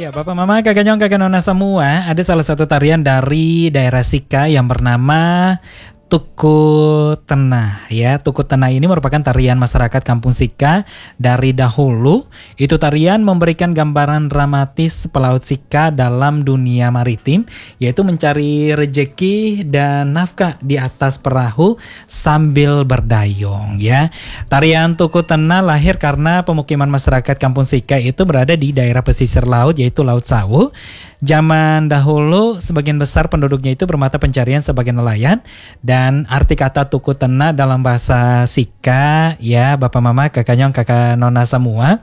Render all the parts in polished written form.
Ya, Bapak Mama, Kakak Nyong, Kakak Nona semua, ada salah satu tarian dari daerah Sika yang bernama Tuku Tenah ya. Tuku Tenah ini merupakan tarian masyarakat Kampung Sika dari dahulu. Itu tarian memberikan gambaran dramatis pelaut Sika dalam dunia maritim, yaitu mencari rejeki dan nafkah di atas perahu sambil berdayung ya. Tarian Tuku Tenah lahir karena pemukiman masyarakat Kampung Sika itu berada di daerah pesisir laut, yaitu Laut Sawu. Zaman dahulu sebagian besar penduduknya itu bermata pencarian sebagai nelayan, dan arti kata Tuku Tenah dalam bahasa Sika ya Bapak Mama, Kakak Nyong, Kakak Nona semua,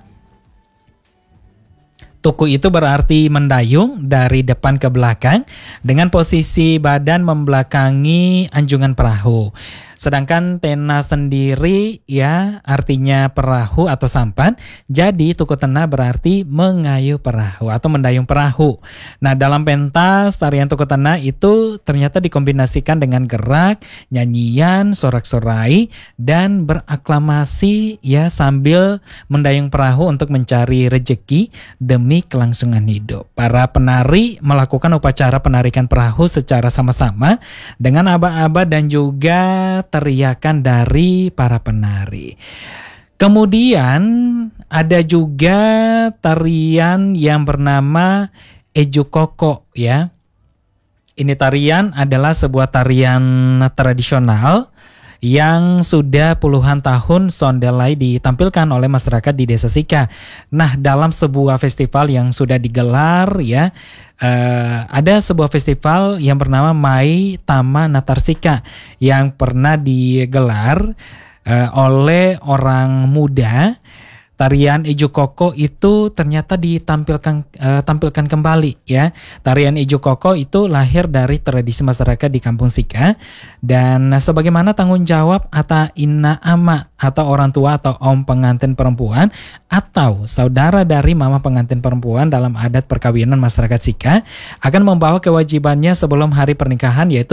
tuku itu berarti mendayung dari depan ke belakang dengan posisi badan membelakangi anjungan perahu. Sedangkan tena sendiri ya artinya perahu atau sampan. Jadi tuku tenah berarti mengayuh perahu atau mendayung perahu. Nah, dalam pentas tarian tuku tenah itu ternyata dikombinasikan dengan gerak, nyanyian, sorak-sorai dan beraklamasi ya sambil mendayung perahu untuk mencari rejeki demi kelangsungan hidup. Para penari melakukan upacara penarikan perahu secara sama-sama dengan aba-aba dan juga teriakan dari para penari. Kemudian ada juga tarian yang bernama Ejukoko ya. Ini tarian adalah sebuah tarian tradisional yang sudah puluhan tahun sondelai ditampilkan oleh masyarakat di Desa Sika. Nah, dalam sebuah festival yang sudah digelar ya, ada sebuah festival yang bernama Mai Tama Natar Sika yang pernah digelar oleh orang muda. Tarian Ejukoko itu ternyata tampilkan kembali ya. Tarian Ejukoko itu lahir dari tradisi masyarakat di Kampung Sika, dan sebagaimana tanggung jawab Ata Inna Ama atau orang tua atau om pengantin perempuan atau saudara dari mama pengantin perempuan dalam adat perkawinan masyarakat Sika akan membawa kewajibannya sebelum hari pernikahan, yaitu